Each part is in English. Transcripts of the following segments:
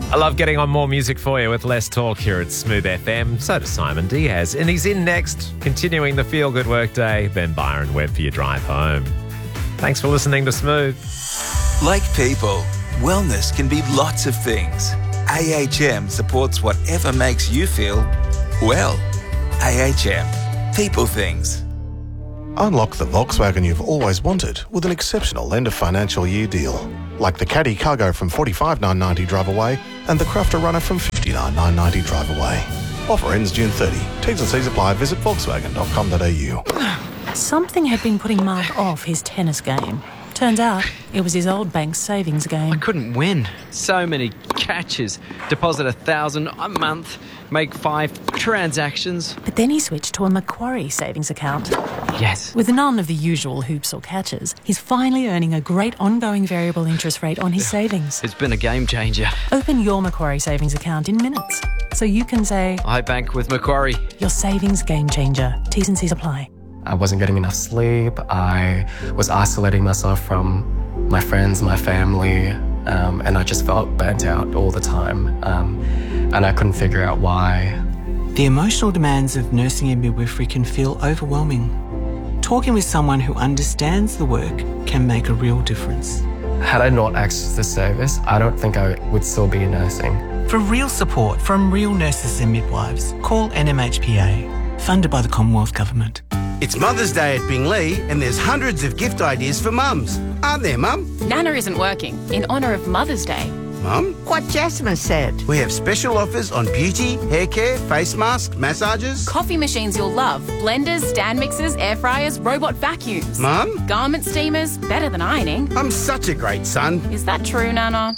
I love getting on more music for you with less talk here at Smooth FM. So does Simon Diaz. And he's in next, continuing the feel-good workday. Ben Byron Webb for your drive home. Thanks for listening to Smooth. Like people, wellness can be lots of things. AHM supports whatever makes you feel well. AHM. People things. Unlock the Volkswagen you've always wanted with an exceptional end of financial year deal. Like the Caddy Cargo from $45,990 drive away and the Crafter Runner from $59,990 drive away. Offer ends June 30. T's and C's apply. Visit volkswagen.com.au. Something had been putting Mark off his tennis game. Turns out it was his old bank's savings game. I couldn't win. So many catches. Deposit $1,000 a month, make 5 transactions. But then he switched to a Macquarie savings account. Yes. With none of the usual hoops or catches, he's finally earning a great ongoing variable interest rate on his savings. It's been a game changer. Open your Macquarie savings account in minutes, so you can say, I bank with Macquarie. Your savings game changer. T's and C's apply. I wasn't getting enough sleep. I was isolating myself from my friends, my family, and I just felt burnt out all the time. And I couldn't figure out why. The emotional demands of nursing and midwifery can feel overwhelming. Talking with someone who understands the work can make a real difference. Had I not accessed this service, I don't think I would still be nursing. For real support from real nurses and midwives, call NMHPA, funded by the Commonwealth Government. It's Mother's Day at Binglee and there's hundreds of gift ideas for mums. Aren't there, Mum? Nana isn't working in honour of Mother's Day. Mum? What Jasmine said. We have special offers on beauty, hair care, face masks, massages. Coffee machines you'll love. Blenders, stand mixers, air fryers, robot vacuums. Mum? Garment steamers, better than ironing. I'm such a great son. Is that true, Nana?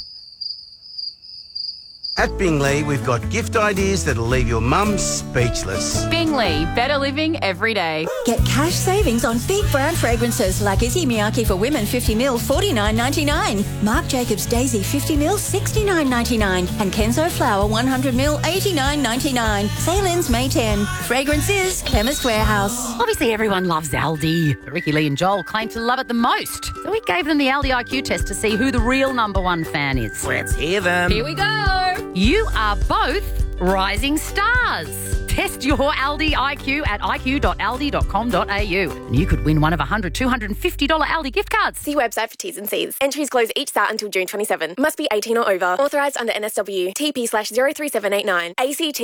At Binglee, we've got gift ideas that'll leave your mum speechless. Binglee, better living every day. Get cash savings on big brand fragrances like Issey Miyake for Women 50ml $49.99, Marc Jacobs Daisy 50ml $69.99, and Kenzo Flower 100ml $89.99. Sale ends May 10. Fragrances, Chemist Warehouse. Obviously everyone loves Aldi. Ricky Lee and Joel claim to love it the most. So we gave them the Aldi IQ test to see who the real number one fan is. Let's hear them. Here we go. You are both rising stars. Test your Aldi IQ at iq.aldi.com.au and you could win one of $100, $250 Aldi gift cards. See website for T's and C's. Entries close each start until June 27. Must be 18 or over. Authorised under NSW. TP/03789. ACT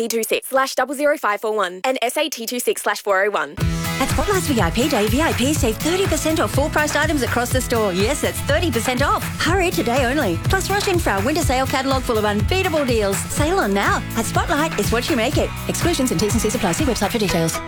TP26/00541 and SAT26/401. At Spotlight's VIP Day, VIPs save 30% off full-priced items across the store. Yes, that's 30% off. Hurry, today only. Plus, rush in for our winter sale catalogue full of unbeatable deals. Sale on now. At Spotlight, it's what you make it. Exclusions and T's and C's apply. See website for details.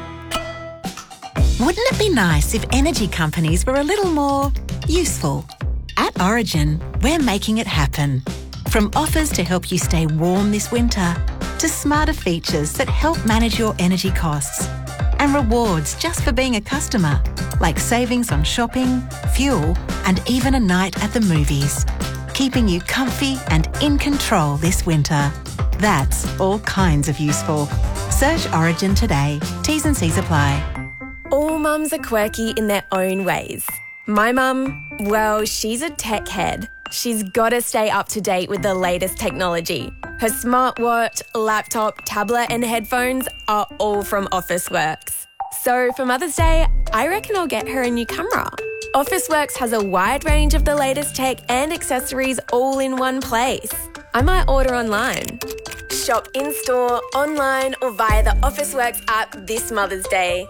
Wouldn't it be nice if energy companies were a little more useful? At Origin, we're making it happen. From offers to help you stay warm this winter, to smarter features that help manage your energy costs, and rewards just for being a customer, like savings on shopping, fuel, and even a night at the movies, keeping you comfy and in control this winter. That's all kinds of useful. Search Origin today. T's and C's apply. All mums are quirky in their own ways. My mum, well, she's a tech head. She's got to stay up to date with the latest technology. Her smartwatch, laptop, tablet and headphones are all from Officeworks. So for Mother's Day, I reckon I'll get her a new camera. Officeworks has a wide range of the latest tech and accessories all in one place. I might order online. Shop in-store, online or via the Officeworks app this Mother's Day.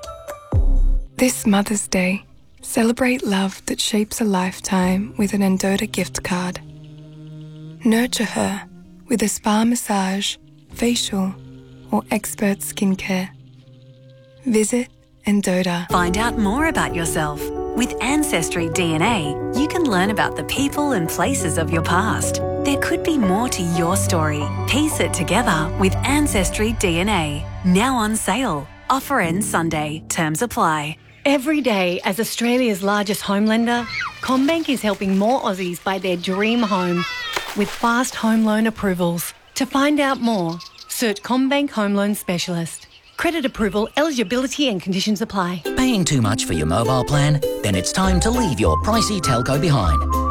This Mother's Day, celebrate love that shapes a lifetime with an Endota gift card. Nurture her with a spa massage, facial or expert skincare. Visit Endota. Find out more about yourself. With Ancestry DNA, you can learn about the people and places of your past. There could be more to your story. Piece it together with Ancestry DNA. Now on sale. Offer ends Sunday. Terms apply. Every day, as Australia's largest home lender, CommBank is helping more Aussies buy their dream home with fast home loan approvals. To find out more, search CommBank Home Loan Specialist. Credit approval, eligibility and conditions apply. Paying too much for your mobile plan? Then it's time to leave your pricey telco behind.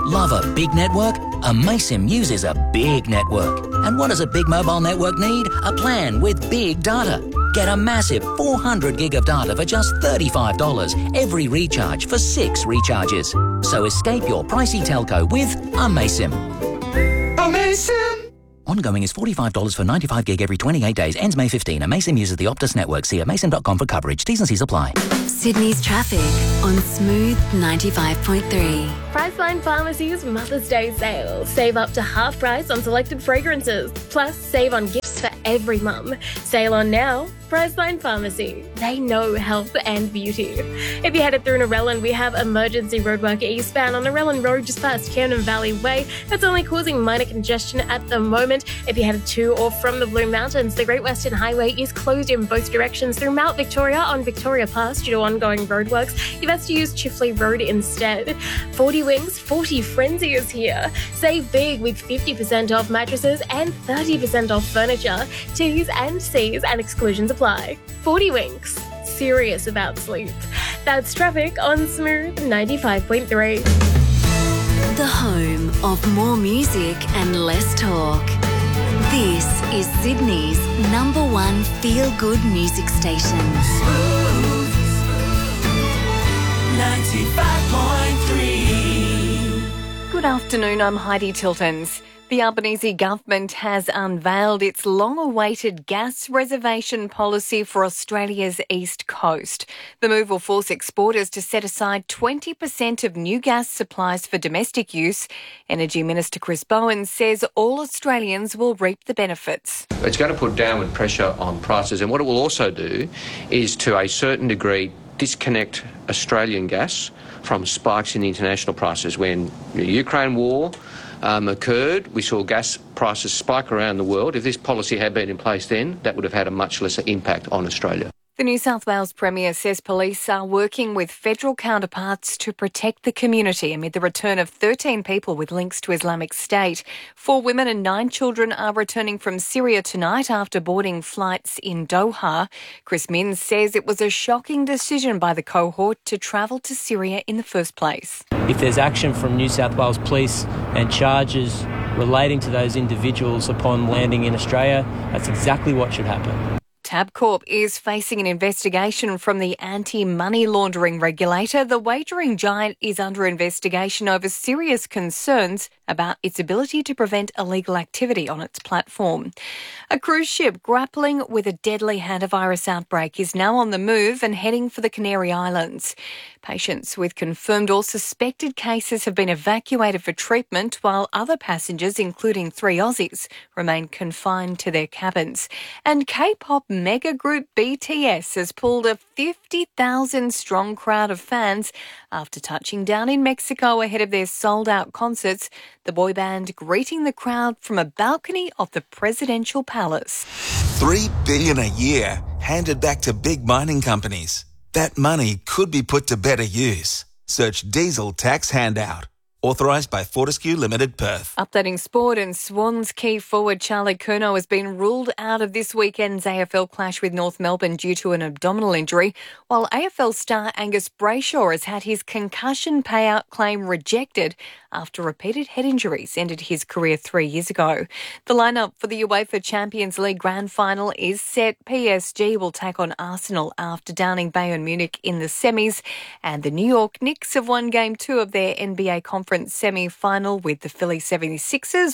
Love a big network? Amaysim uses a big network. And what does a big mobile network need? A plan with big data. Get a massive 400 gig of data for just $35 every recharge for 6 recharges. So escape your pricey telco with Amaysim. Amaysim! Ongoing is $45 for 95 gig every 28 days. Ends May 15. Amaysim uses the Optus network. See amaysim.com for coverage. T's and C's apply. Sydney's traffic on Smooth 95.3. Priceline Pharmacy's Mother's Day sale. Save up to half price on selected fragrances. Plus, save on gifts for every mum. Sale on now. Priceline Pharmacy. They know health and beauty. If you're headed through Narellan, we have emergency roadwork eastbound on Narellan Road just past Kiernan Valley Way. That's only causing minor congestion at the moment. If you're headed to or from the Blue Mountains, the Great Western Highway is closed in both directions through Mount Victoria on Victoria Pass due to ongoing roadworks. You've best to use Chifley Road instead. 40 Wings, 40 Frenzy is here. Save big with 50% off mattresses and 30% off furniture. T's and C's and exclusions apply. 40 Winks. Serious about sleep. That's traffic on Smooth 95.3. The home of more music and less talk. This is Sydney's #1 feel-good music station. Smooth 95.3. Good afternoon, I'm Heidi Tiltons. The Albanese government has unveiled its long-awaited gas reservation policy for Australia's east coast. The move will force exporters to set aside 20% of new gas supplies for domestic use. Energy Minister Chris Bowen says all Australians will reap the benefits. It's going to put downward pressure on prices, and what it will also do is, to a certain degree, disconnect Australian gas from spikes in the international prices. When the Ukraine war occurred, we saw gas prices spike around the world. If this policy had been in place then, that would have had a much lesser impact on Australia. The New South Wales Premier says police are working with federal counterparts to protect the community amid the return of 13 people with links to Islamic State. 4 women and 9 children are returning from Syria tonight after boarding flights in Doha. Chris Minns says it was a shocking decision by the cohort to travel to Syria in the first place. If there's action from New South Wales Police and charges relating to those individuals upon landing in Australia, that's exactly what should happen. Tabcorp is facing an investigation from the anti-money laundering regulator. The wagering giant is under investigation over serious concerns about its ability to prevent illegal activity on its platform. A cruise ship grappling with a deadly hantavirus outbreak is now on the move and heading for the Canary Islands. Patients with confirmed or suspected cases have been evacuated for treatment, while other passengers, including 3 Aussies, remain confined to their cabins. And K-pop mega group BTS has pulled a 50,000-strong crowd of fans after touching down in Mexico ahead of their sold-out concerts, the boy band greeting the crowd from a balcony of the presidential palace. $3 billion a year handed back to big mining companies. That money could be put to better use. Search Diesel Tax Handout. Authorised by Fortescue Limited Perth. Updating sport, and Swans key forward Charlie Curnow has been ruled out of this weekend's AFL clash with North Melbourne due to an abdominal injury, while AFL star Angus Brayshaw has had his concussion payout claim rejected after repeated head injuries ended his career 3 years ago. The lineup for the UEFA Champions League Grand Final is set. PSG will take on Arsenal after downing Bayern Munich in the semis, and the New York Knicks have won Game 2 of their NBA Conference semi-final with the Philly 76ers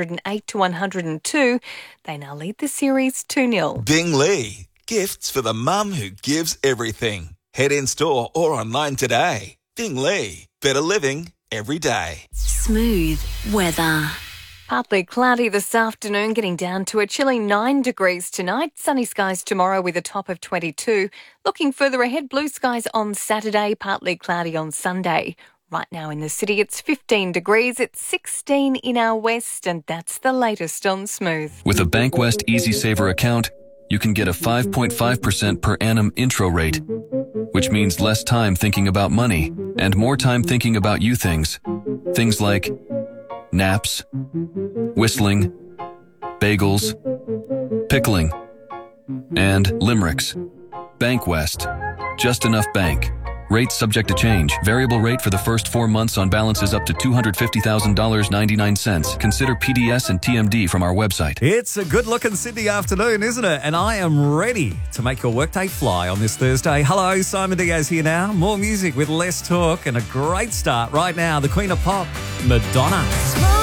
108-102. They now lead the series 2-0. Bing Lee. Gifts for the mum who gives everything. Head in store or online today. Bing Lee. Better living every day. Smooth weather. Partly cloudy this afternoon, getting down to a chilly 9 degrees tonight. Sunny skies tomorrow with a top of 22. Looking further ahead, blue skies on Saturday, partly cloudy on Sunday. Right now in the city, it's 15 degrees. It's 16 in our west, and that's the latest on Smooth. With a Bankwest EasySaver account, you can get a 5.5% per annum intro rate, which means less time thinking about money and more time thinking about you things. Things like naps, whistling, bagels, pickling, and limericks. Bankwest. Just enough bank. Rates subject to change. Variable rate for the first 4 months on balances up to $250,000.99. Consider PDS and TMD from our website. It's a good-looking Sydney afternoon, isn't it? And I am ready to make your workday fly on this Thursday. Hello, Simon Diaz here now. More music with less talk and a great start right now. The Queen of Pop, Madonna.